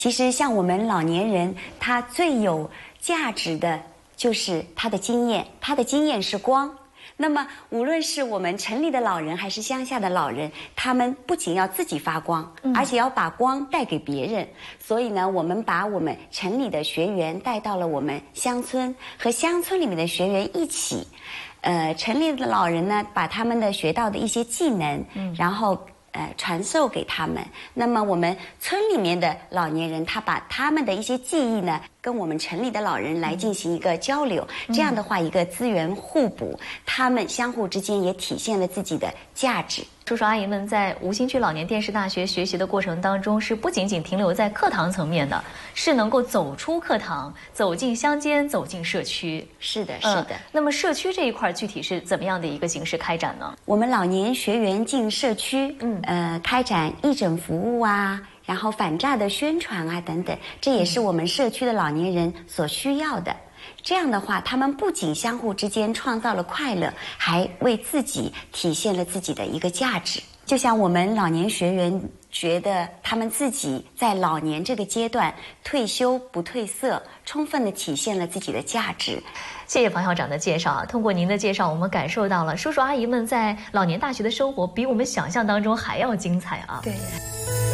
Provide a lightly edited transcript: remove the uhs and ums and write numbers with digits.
其实像我们老年人，他最有价值的就是他的经验，他的经验是光。那么无论是我们城里的老人还是乡下的老人，他们不仅要自己发光，而且要把光带给别人。所以呢，我们把我们城里的学员带到了我们乡村，和乡村里面的学员一起。城里的老人呢，把他们的学到的一些技能，然后传授给他们。那么我们村里面的老年人，他把他们的一些技艺呢，跟我们城里的老人来进行一个交流。这样的话，一个资源互补，他们相互之间也体现了自己的价值。 叔叔阿姨们在吴兴区老年电视大学学习的过程当中，是不仅仅停留在课堂层面的，是能够走出课堂，走进乡间，走进社区。 是的，是的。 那么社区这一块具体是怎么样的一个形式开展呢？ 我们老年学员进社区，开展义诊服务啊，然后反诈的宣传啊等等，这也是我们社区的老年人所需要的。这样的话，他们不仅相互之间创造了快乐，还为自己体现了自己的一个价值。就像我们老年学员觉得他们自己在老年这个阶段退休不褪色，充分地体现了自己的价值。 谢谢房校长的介绍啊！通过您的介绍，我们感受到了叔叔阿姨们在老年大学的生活比我们想象当中还要精彩啊！ 对。